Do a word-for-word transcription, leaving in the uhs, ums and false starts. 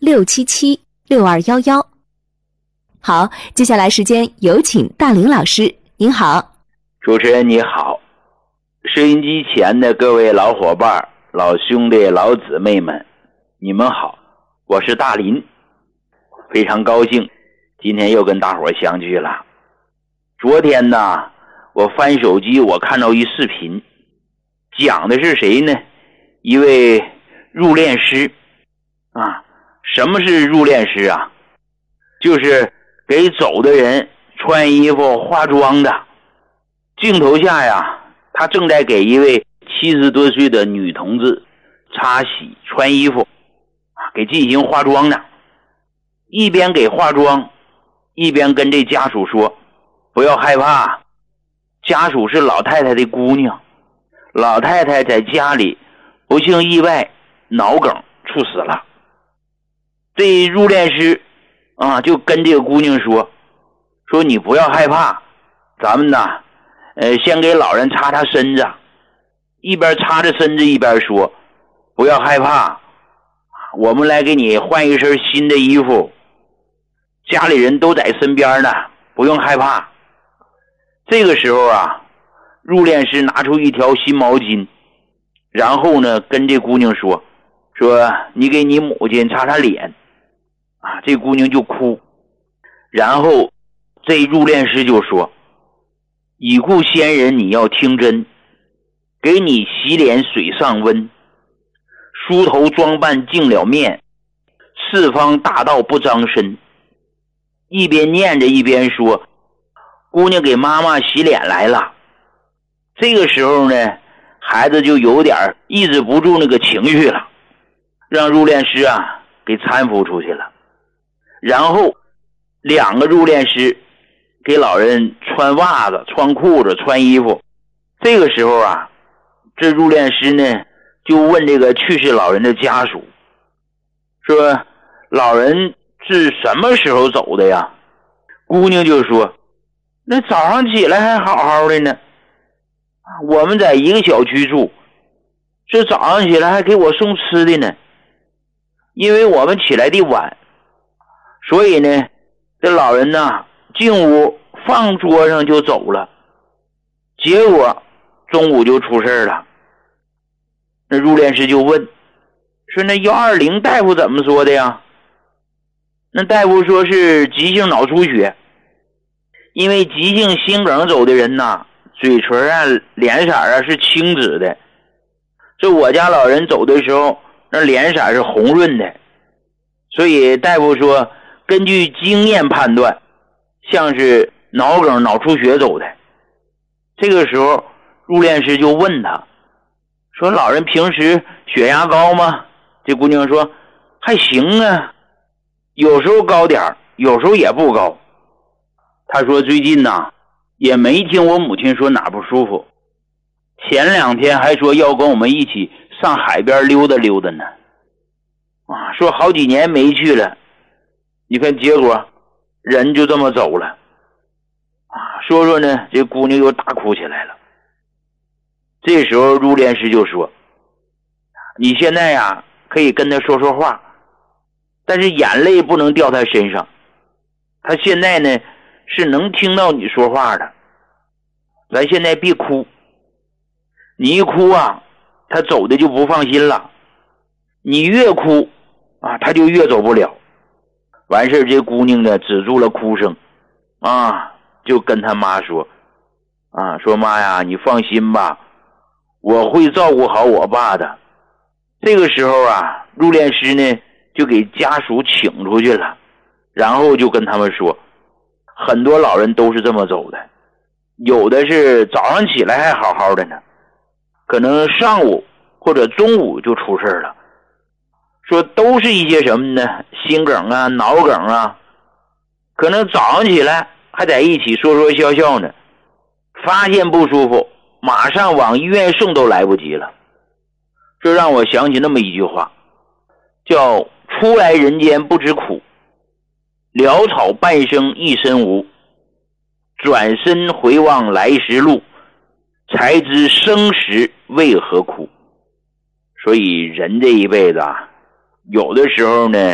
六七七六二幺幺。好，接下来时间有请大林老师，您好。 主持人你好，收音机前的各位老伙伴、老兄弟、老姊妹们，你们好，我是大林，非常高兴今天又跟大伙相聚了。昨天呢，我翻手机，我看到一视频，讲的是谁呢？一位入殓师啊。什么是入殓师啊？就是给走的人穿衣服化妆的。镜头下呀，他正在给一位七十多岁的女同志擦洗穿衣服啊，给进行化妆呢。一边给化妆，一边跟这家属说，不要害怕，家属是老太太的姑娘，老太太在家里不幸意外脑梗猝死了。这入殓师啊，就跟这个姑娘说，说你不要害怕，咱们呢，呃，先给老人擦擦身子，一边擦着身子一边说，不要害怕，我们来给你换一身新的衣服，家里人都在身边呢，不用害怕。这个时候啊，入殓师拿出一条新毛巾，然后呢，跟这姑娘说，说你给你母亲擦擦脸。啊，这姑娘就哭，然后这入殓师就说，已故先人你要听真，给你洗脸水上温，梳头装扮净了面，四方大道不脏身。一边念着一边说，姑娘给妈妈洗脸来了。这个时候呢，孩子就有点抑制不住那个情绪了，让入殓师啊给搀扶出去了。然后两个入殓师给老人穿袜子、穿裤子、穿衣服。这个时候啊，这入殓师呢就问这个去世老人的家属，说老人是什么时候走的呀？姑娘就说，那早上起来还好好的呢，我们在一个小区住，这早上起来还给我送吃的呢，因为我们起来的晚，所以呢，这老人呢进屋放桌上就走了，结果中午就出事了。那入殓师就问，说那一二零大夫怎么说的呀？那大夫说是急性脑出血，因为急性心梗走的人呐，嘴唇啊、脸色啊是青紫的，这我家老人走的时候，那脸色是红润的，所以大夫说根据经验判断，像是脑梗脑出血走的。这个时候入殓师就问他，说老人平时血压高吗？这姑娘说还行啊，有时候高点，有时候也不高。他说最近呐也没听我母亲说哪不舒服，前两天还说要跟我们一起上海边溜达溜达呢，啊，说好几年没去了，你看结果人就这么走了啊。说说呢，这姑娘又大哭起来了。这时候入殓师就说，你现在呀可以跟他说说话，但是眼泪不能掉他身上，他现在呢是能听到你说话的，咱现在别哭，你一哭啊他走的就不放心了，你越哭啊他就越走不了。完事这姑娘呢止住了哭声啊，就跟他妈说啊，说妈呀你放心吧，我会照顾好我爸的。这个时候啊，入殓师呢就给家属请出去了，然后就跟他们说，很多老人都是这么走的，有的是早上起来还好好的呢，可能上午或者中午就出事了。说都是一些什么呢？心梗啊、脑梗啊，可能早上起来还在一起说说笑笑呢，发现不舒服马上往医院送都来不及了。这让我想起那么一句话，叫出来人间不知苦，潦草半生一身无，转身回望来时路，才知生时为何苦。所以人这一辈子啊，有的时候呢